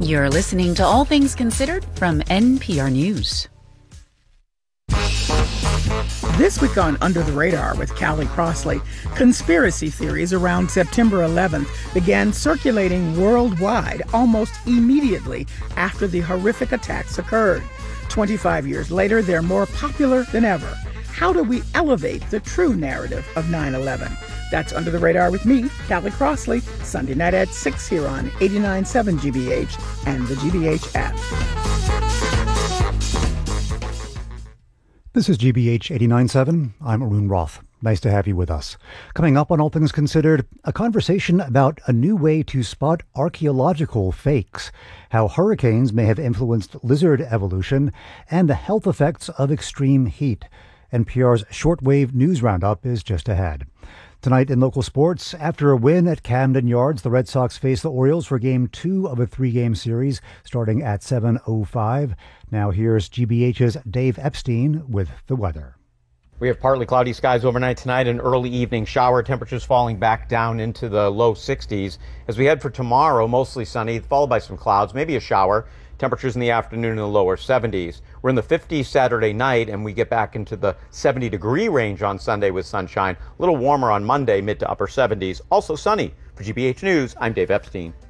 You're listening to All Things Considered from NPR News. This week on Under the Radar with Callie Crossley, conspiracy theories around September 11th began circulating worldwide almost immediately after the horrific attacks occurred. 25 years later, they're more popular than ever. How do we elevate the true narrative of 9/11? That's Under the Radar with me, Callie Crossley, Sunday night at 6 here on 89.7 GBH and the GBH app. This is GBH 89.7. I'm Arun Roth. Nice to have you with us. Coming up on All Things Considered, a conversation about a new way to spot archaeological fakes, how hurricanes may have influenced lizard evolution, and the health effects of extreme heat. NPR's shortwave news roundup is just ahead. Tonight in local sports, after a win at Camden Yards, the Red Sox face the Orioles for Game 2 of a 3-game series starting at 7:05. Now here's GBH's Dave Epstein with the weather. We have partly cloudy skies overnight tonight and early evening shower temperatures falling back down into the low 60s. As we head for tomorrow, mostly sunny, followed by some clouds, maybe a shower. Temperatures in the afternoon in the lower 70s. We're in the 50s Saturday night, and we get back into the 70-degree range on Sunday with sunshine. A little warmer on Monday, mid to upper 70s. Also sunny. For GBH News, I'm Dave Epstein.